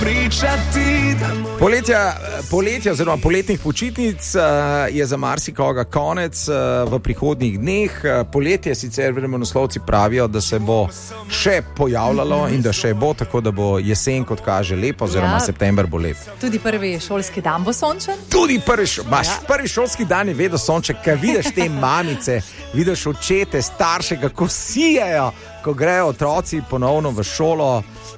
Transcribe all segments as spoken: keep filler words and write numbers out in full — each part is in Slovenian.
prepričati. Poletja, poletja oziroma poletnih počitnic uh, je za marsikoga konec uh, v prihodnjih dneh. Uh, poletje sicer vremenoslovci pravijo, da se bo še pojavljalo in da še bo, tako da bo jesen, kot kaže, lepo, oziroma ja, september bo lep. Tudi prvi šolski dan bo sončen? Tudi prvi, šo, maš, ja. prvi šolski dan je vedno sonček, ker vidiš te mamice, vidiš očete, starše, kako sijajo, ko grejo otroci ponovno v šolo.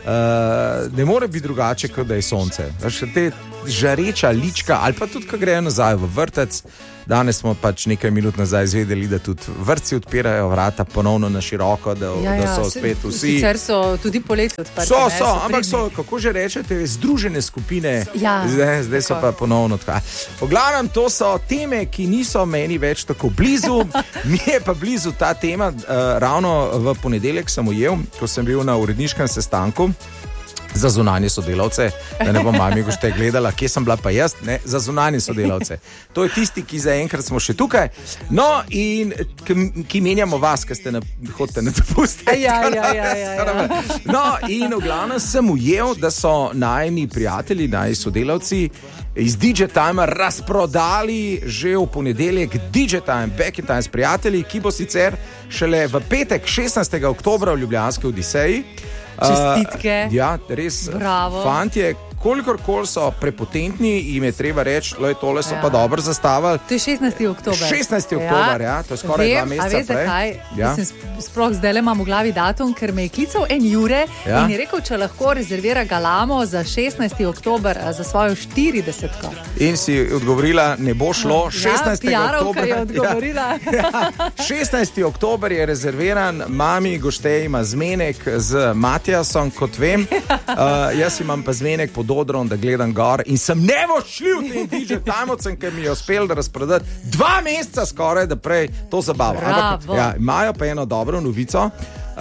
Uh, ne more biti drugače, kot da je sonce. Daš, te žareča lička, ali pa tudi, ko grejo nazaj v vrtec. Danes smo pač nekaj minut nazaj izvedeli, da tudi vrtci odpirajo vrata ponovno na široko, da, ja, ja, da so spet vsi. Sicer so tudi poleti odprti. So, so, so ampak so, kako že rečete, združene skupine. Ja, zdaj zdaj so pa ponovno odprti. V glavnem, to so teme, ki niso meni več tako blizu. Mi je pa blizu ta tema. Uh, ravno v ponedeljek sem ujel, ko sem bil na uredniškem sestanku za zunanje sodelavce, da ne bom mami gošte gledala, kje sem bila pa jaz, ne, za zunanje sodelavce. To je tisti, ki zaenkrat smo še tukaj. No, in ki, ki menjamo vas, ki ste na, hodite na dopuste. Ja, ja, ja, ja, ja. No, in v glavnem sem ujel, da so najni prijatelji, najni sodelavci iz D J Time razprodali že v ponedeljek D J Time, Back in Time s prijatelji, ki bo sicer šele v petek šestnajstega oktobra v Ljubljanski Odiseji. Čestitke. Uh, ja, res. Bravo. Fantje, kolikor so prepotentni, jim je treba reči, loj, tole so ja. pa dobro zastavili. To je šestnajsti oktober. šestnajsti oktober, ja. ja, to je skoraj Vem, dva meseca prej. A veš zakaj? Ja. Sploh zdaj le imam v glavi datum, ker me je klical en Jure ja. in je rekel, če lahko rezervira Galamo za šestnajsti oktober za svojo štiridesetko. In si odgovorila, ne bo šlo. šestnajstega oktobra je odgovorila. Ja, ja. šestnajsti oktober je rezerviran, mami Goštej ima zmenek z Matjasom, kot vem. Uh, jaz imam pa zmenek pod odrom, da gledam gor in sem nevošljiv tem D J Timovcem, ker mi je uspel da razprodati dva meseca skoraj, da prej to zabava. Ampak, ja, imajo pa eno dobro novico. Uh,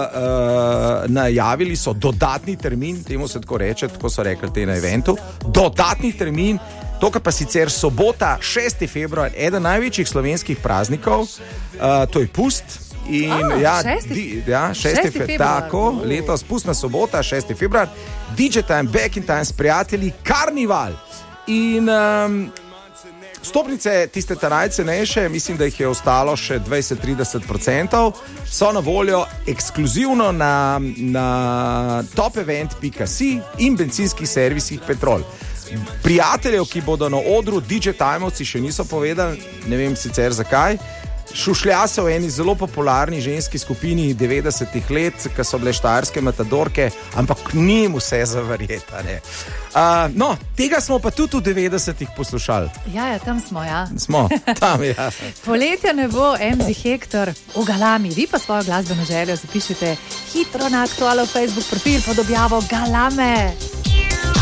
uh, najavili so dodatni termin, temu se tako reče, tako so rekli te na eventu, dodatni termin, to pa sicer sobota, šesti februar, eden največjih slovenskih praznikov, uh, to je pust. In oh, ja, šesti, di, ja, šesti šesti februar, tako, letos pustna sobota, šesti februar, D J Time, Back in Time s prijatelji, karnival. In um, stopnice, tiste najcenejše, mislim, da jih je ostalo še dvajset do trideset procentov, so na voljo ekskluzivno na, na topevent pika si in bencinskih servisih Petrol. Prijateljev, ki bodo na odru, D J Timovci še niso povedali, ne vem sicer zakaj. Šušlja se v eni zelo popularni ženski skupini devetdesetih let, ki so bile štajerske matadorke, ampak ni mu vse zaverjetane. Uh, no, tega smo pa tudi v devetdesetih poslušali. Ja, ja, tam smo, ja. Smo, tam, ja. Poletja ne bo, M Z Hektor v Galami. Vi pa svojo glasbeno željo zapišite hitro na aktualno Facebook profil pod objavo Galame.